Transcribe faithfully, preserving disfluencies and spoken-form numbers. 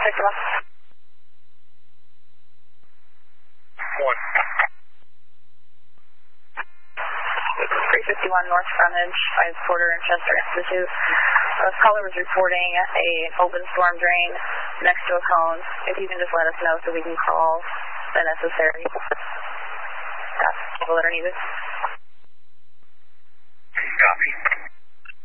Check them out. One. three fifty-one North Frontage, five Porter and Chester Institute. This caller was reporting a open storm drain next to a cone. If you can just let us know so we can call the necessary people that are needed. Copy.